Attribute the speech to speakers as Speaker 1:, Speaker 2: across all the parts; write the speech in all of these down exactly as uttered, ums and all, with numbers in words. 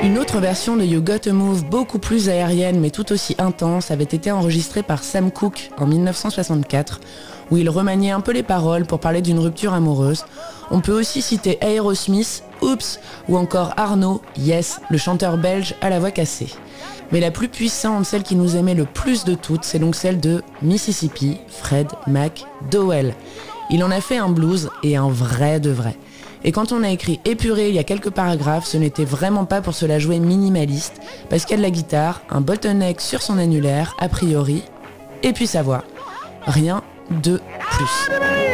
Speaker 1: Une autre version de You Gotta Move, beaucoup plus aérienne mais tout aussi intense, avait été enregistrée par Sam Cooke en dix-neuf cent soixante-quatre, où il remaniait un peu les paroles pour parler d'une rupture amoureuse. On peut aussi citer Aerosmith, Oops, ou encore Arnaud, Yes, le chanteur belge à la voix cassée. Mais la plus puissante, celle qui nous aimait le plus de toutes, c'est donc celle de Mississippi, Fred McDowell. Il en a fait un blues et un vrai de vrai. Et quand on a écrit épuré il y a quelques paragraphes, ce n'était vraiment pas pour se la jouer minimaliste, parce qu'il y a de la guitare, un bottleneck sur son annulaire, a priori, et puis sa voix. Rien de plus.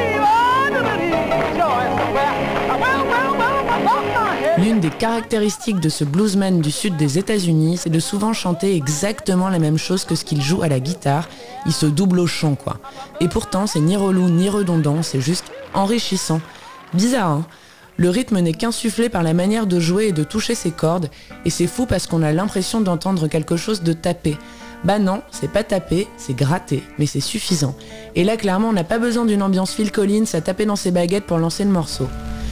Speaker 1: L'une des caractéristiques de ce bluesman du sud des États-Unis, c'est de souvent chanter exactement la même chose que ce qu'il joue à la guitare. Il se double au chant, quoi. Et pourtant, c'est ni relou ni redondant, c'est juste enrichissant. Bizarre, hein ? Le rythme n'est qu'insufflé par la manière de jouer et de toucher ses cordes, et c'est fou parce qu'on a l'impression d'entendre quelque chose de tapé. Bah non, c'est pas tapé, c'est gratté, mais c'est suffisant. Et là, clairement, on n'a pas besoin d'une ambiance Phil Collins à taper dans ses baguettes pour lancer le morceau.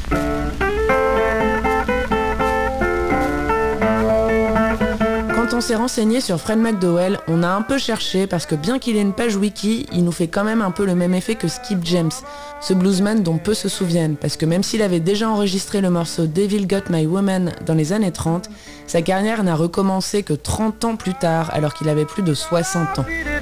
Speaker 1: Quand on s'est renseigné sur Fred McDowell, on a un peu cherché parce que bien qu'il ait une page wiki, il nous fait quand même un peu le même effet que Skip James, ce bluesman dont peu se souviennent, parce que même s'il avait déjà enregistré le morceau Devil Got My Woman dans les années trente, sa carrière n'a recommencé que trente ans plus tard alors qu'il avait plus de soixante ans.